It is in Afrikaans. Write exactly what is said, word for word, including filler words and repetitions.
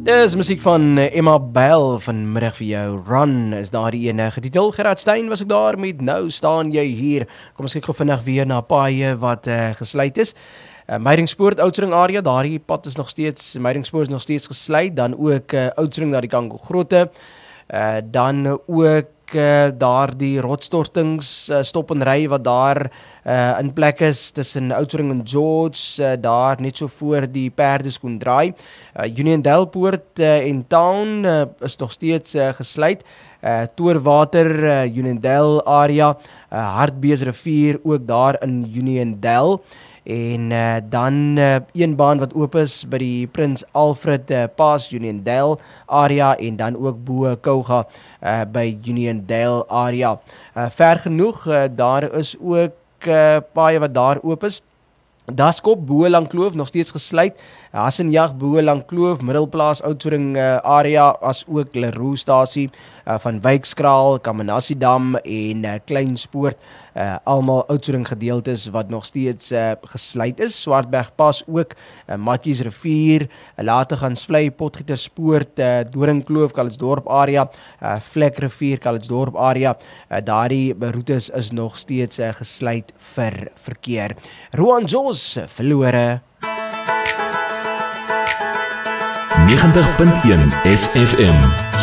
Dis musiek van Emma Bell vanmiddag vir jou. Run is daar die ene getitel. Gerard Stein was ook daar met Nou staan jy hier. Kom ons kyk gou vinnig weer na paaie wat uh, gesluit is. Uh, Meiringspoort, Oudtshoorn area, daardie pad is nog steeds, Meiringspoort is nog steeds gesluit. Dan ook uh, Oudtshoorn na die Kango Grotte. Uh, dan ook uh, daar die rotstortings uh, stop en ry wat daar uh, in plek is tussen Oudtshoorn en George, uh, daar net so voor die perdeskoen draai. Uh, Uniondale Poort uh, en Town uh, is nog steeds uh, gesluit. Uh, Toorwater, uh, Uniondale area, uh, Hartbeesrivier ook daar in Uniondale. En uh, dan uh, een baan wat oop is by die Prins Alfred uh, Pass Uniondale area en dan ook bo Kouga uh, by Uniondale area. Uh, ver genoeg, uh, daar is ook uh, paaie wat daar oop is. Daskop, Bo Langkloof, nog steeds gesluit. Hassenjag, Bo Langkloof, Middelplaas, Oudtshoorn uh, area, as ook Leroux stasie uh, van Wykskraal, Kamanassidam en uh, Kleinspoort. Uh, almal Oudtshoorn gedeeltes wat nog steeds uh, gesluit is. Swartberg Pas ook, uh, Matjies Rivier, uh, Lategansvlei, Potgieterspoort, uh, Doringkloof, Calitzdorp area, uh, Vlek Rivier, Calitzdorp area. Uh, daardie roetes is nog steeds uh, gesluit vir verkeer. Roan Jos, verlore. negentig punt een S F M,